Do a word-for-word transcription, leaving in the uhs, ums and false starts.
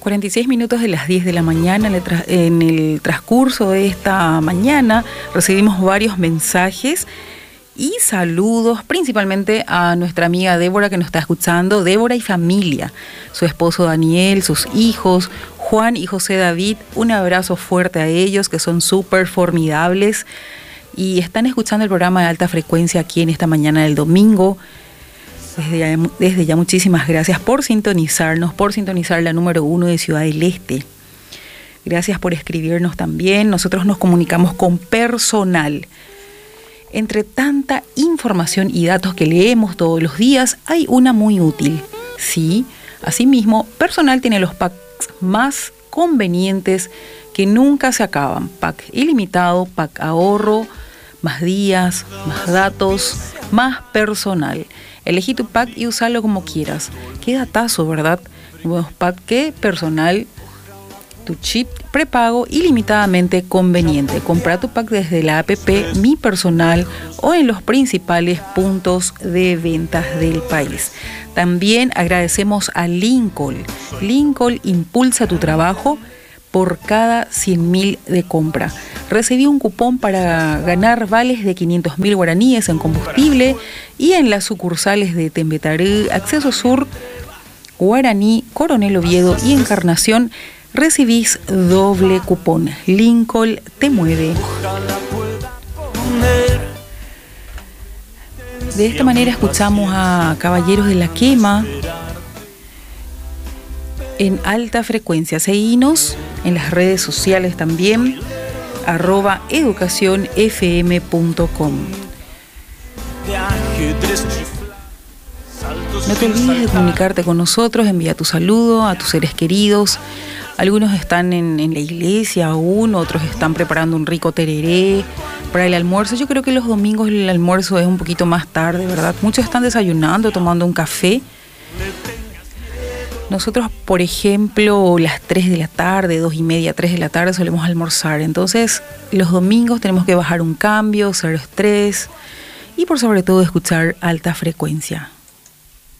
cuarenta y seis minutos de las diez de la mañana. En el, tra- en el transcurso de esta mañana recibimos varios mensajes y saludos, principalmente a nuestra amiga Débora que nos está escuchando, Débora y familia, su esposo Daniel, sus hijos, Juan y José David. Un abrazo fuerte a ellos que son súper formidables y están escuchando el programa de Alta Frecuencia aquí en esta mañana del domingo. Desde ya, desde ya muchísimas gracias por sintonizarnos, por sintonizar la número uno de Ciudad del Este. Gracias por escribirnos también. Nosotros nos comunicamos con personal. Entre tanta información y datos que leemos todos los días, hay una muy útil. Sí, asimismo, personal tiene los packs más convenientes que nunca se acaban. Pack ilimitado, pack ahorro, más días, más datos, más personal. Elegí tu pack y usalo como quieras. Qué datazo, ¿verdad? Nuevos pack que personal, tu chip prepago ilimitadamente conveniente. Compra tu pack desde la app Mi Personal o en los principales puntos de ventas del país. También agradecemos a Lincoln. Lincoln impulsa tu trabajo por cada cien mil de compra. Recibí un cupón para ganar vales de quinientos mil guaraníes en combustible y en las sucursales de Tembetarú, Acceso Sur, Guaraní, Coronel Oviedo y Encarnación recibís doble cupón. Lincoln te mueve. De esta manera escuchamos a Caballeros de la Quema en Alta Frecuencia. Seguinos en las redes sociales también, arroba educación f m punto com. No te olvides de comunicarte con nosotros, envía tu saludo a tus seres queridos. Algunos están en, en la iglesia aún, otros están preparando un rico tereré para el almuerzo. Yo creo que los domingos el almuerzo es un poquito más tarde, ¿verdad? Muchos están desayunando, tomando un café. Nosotros, por ejemplo, las tres de la tarde, dos y media, tres de la tarde solemos almorzar. Entonces, los domingos tenemos que bajar un cambio, cero estrés y por sobre todo escuchar Alta Frecuencia.